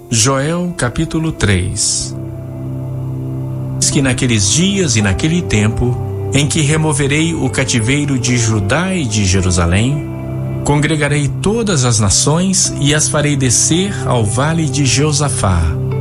Joel capítulo 3. Diz que naqueles dias e naquele tempo, em que removerei o cativeiro de Judá e de Jerusalém, congregarei todas as nações e as farei descer ao vale de Josafá.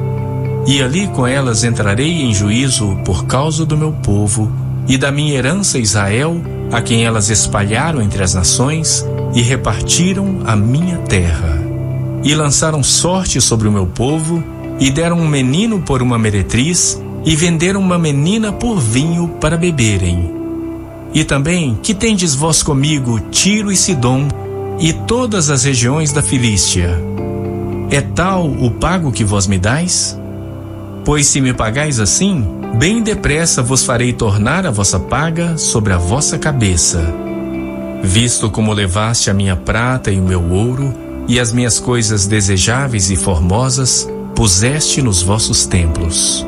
E ali com elas entrarei em juízo por causa do meu povo e da minha herança Israel, a quem elas espalharam entre as nações e repartiram a minha terra. E lançaram sorte sobre o meu povo, e deram um menino por uma meretriz, e venderam uma menina por vinho para beberem. E também, que tendes vós comigo Tiro e Sidom, e todas as regiões da Filístia? É tal o pago que vós me dais? Pois se me pagais assim, bem depressa vos farei tornar a vossa paga sobre a vossa cabeça. Visto como levaste a minha prata e o meu ouro, e as minhas coisas desejáveis e formosas puseste nos vossos templos.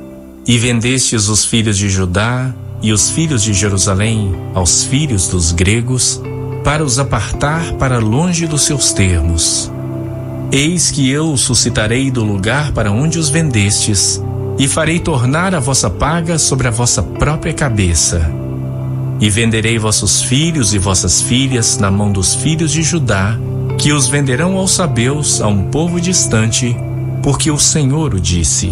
E vendestes os filhos de Judá e os filhos de Jerusalém aos filhos dos gregos, para os apartar para longe dos seus termos. Eis que eu os suscitarei do lugar para onde os vendestes, e farei tornar a vossa paga sobre a vossa própria cabeça. E venderei vossos filhos e vossas filhas na mão dos filhos de Judá, que os venderão aos sabeus, a um povo distante, porque o Senhor o disse.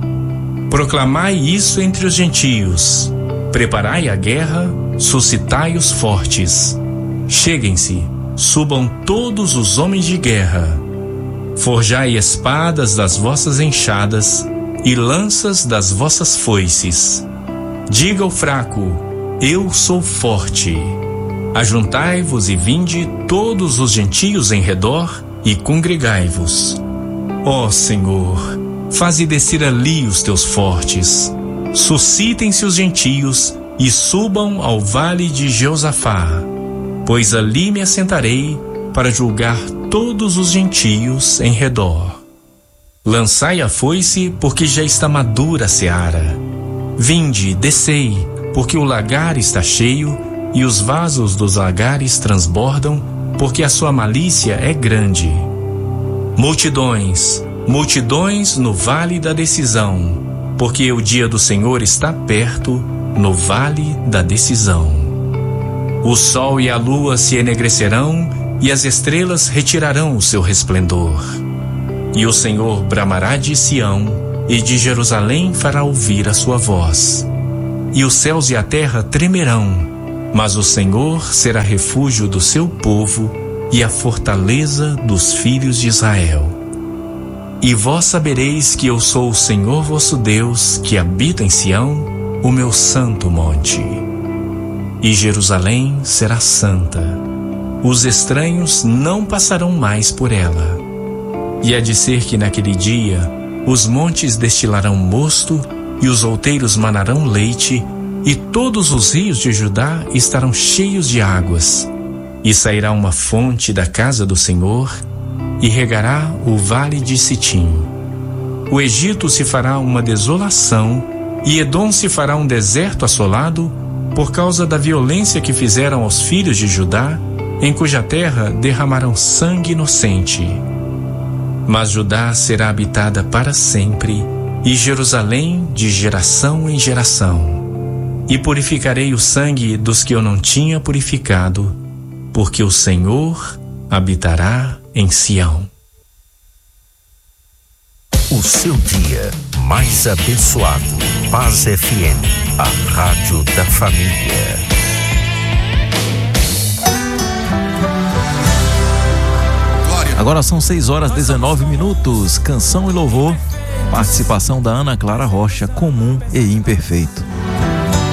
Proclamai isso entre os gentios, preparai a guerra, suscitai os fortes. Cheguem-se, subam todos os homens de guerra. Forjai espadas das vossas enxadas e lanças das vossas foices. Diga ao fraco, eu sou forte. Ajuntai-vos e vinde todos os gentios em redor e congregai-vos. Ó Senhor, faze descer ali os teus fortes. Suscitem-se os gentios e subam ao vale de Josafá, pois ali me assentarei para julgar todos os gentios em redor. Lançai a foice, porque já está madura a seara. Vinde, descei, porque o lagar está cheio, e os vasos dos lagares transbordam, porque a sua malícia é grande. Multidões, multidões no vale da decisão, porque o dia do Senhor está perto, no vale da decisão. O sol e a lua se enegrecerão, e as estrelas retirarão o seu resplendor. E o Senhor bramará de Sião, e de Jerusalém fará ouvir a sua voz. E os céus e a terra tremerão, mas o Senhor será refúgio do seu povo e a fortaleza dos filhos de Israel. E vós sabereis que eu sou o Senhor vosso Deus, que habita em Sião, o meu santo monte. E Jerusalém será santa. Os estranhos não passarão mais por ela. E há de ser que naquele dia os montes destilarão mosto, e os outeiros manarão leite, e todos os rios de Judá estarão cheios de águas. E sairá uma fonte da casa do Senhor, e regará o vale de Sitim. O Egito se fará uma desolação, e Edom se fará um deserto assolado, por causa da violência que fizeram aos filhos de Judá, em cuja terra derramaram sangue inocente. Mas Judá será habitada para sempre, e Jerusalém de geração em geração. E purificarei o sangue dos que eu não tinha purificado, porque o Senhor habitará em Sião. O seu dia mais abençoado. Paz FM, a rádio da família. Agora são 6h19. Canção e louvor. Participação da Ana Clara Rocha, Comum e Imperfeito.